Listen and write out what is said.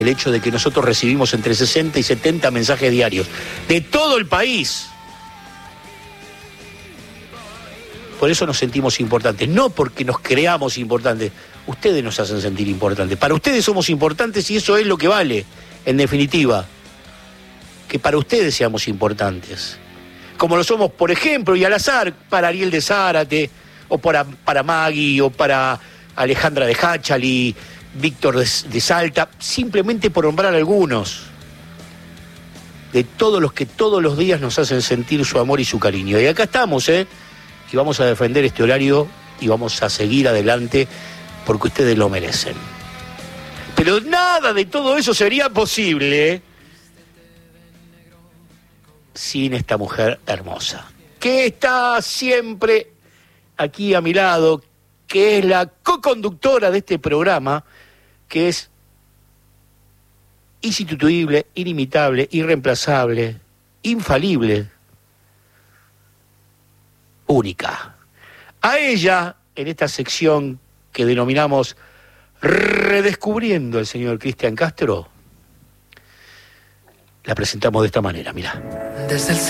el hecho de que nosotros recibimos entre 60 y 70 mensajes diarios de todo el país. Por eso nos sentimos importantes, no porque nos creamos importantes. Ustedes nos hacen sentir importantes. Para ustedes somos importantes y eso es lo que vale, en definitiva. Que para ustedes seamos importantes. Como lo somos, por ejemplo, y al azar, para Ariel de Zárate, o para Maggie, o para Alejandra de Háchali, Víctor de Salta, simplemente por nombrar algunos de todos los que todos los días nos hacen sentir su amor y su cariño. Y acá estamos, y vamos a defender este horario y vamos a seguir adelante porque ustedes lo merecen. Pero nada de todo eso sería posible sin esta mujer hermosa, que está siempre aquí a mi lado, que es la co-conductora de este programa, que es insustituible, inimitable, irreemplazable, infalible, única. A ella, en esta sección que denominamos Redescubriendo al señor Cristian Castro, la presentamos de esta manera, mirá. Desde el